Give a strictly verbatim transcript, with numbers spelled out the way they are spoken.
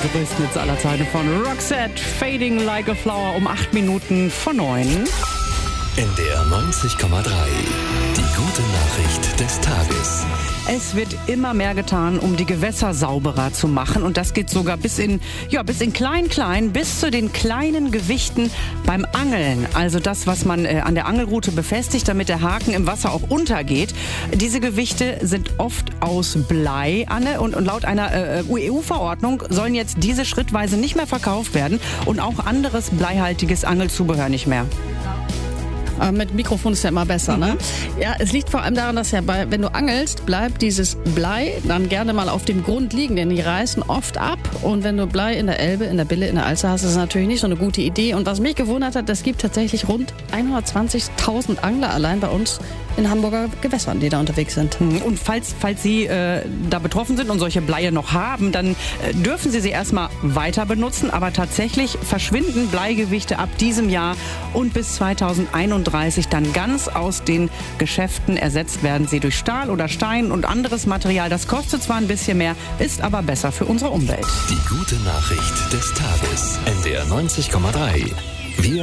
Die größten Hits aller Zeiten von Roxette, Fading Like a Flower um acht Minuten vor neun. N D R neunzig Komma drei. Die gute Nachricht des Tages. Es wird immer mehr getan, um die Gewässer sauberer zu machen. Und das geht sogar bis in, ja, bis in klein-klein, bis zu den kleinen Gewichten beim Angeln. Also das, was man äh, an der Angelrute befestigt, damit der Haken im Wasser auch untergeht. Diese Gewichte sind oft aus Blei, Anne. Und, und laut einer äh, E U-Verordnung sollen jetzt diese schrittweise nicht mehr verkauft werden. Und auch anderes bleihaltiges Angelzubehör nicht mehr. Aber mit Mikrofon ist ja immer besser, ne? Ja, es liegt vor allem daran, dass ja bei, wenn du angelst, bleibt dieses Blei dann gerne mal auf dem Grund liegen, denn die reißen oft ab. Und wenn du Blei in der Elbe, in der Bille, in der Alster hast, ist das natürlich nicht so eine gute Idee. Und was mich gewundert hat, es gibt tatsächlich rund hundertzwanzigtausend Angler allein bei uns in Hamburger Gewässern, die da unterwegs sind. Und falls, falls Sie äh, da betroffen sind und solche Bleie noch haben, dann äh, dürfen Sie sie erstmal weiter benutzen. Aber tatsächlich verschwinden Bleigewichte ab diesem Jahr und bis zweitausendeinunddreißig dann ganz aus den Geschäften. Ersetzt werden sie durch Stahl oder Stein und anderes Material. Das kostet zwar ein bisschen mehr, ist aber besser für unsere Umwelt. Die gute Nachricht des Tages. N D R neunzig Komma drei. Wir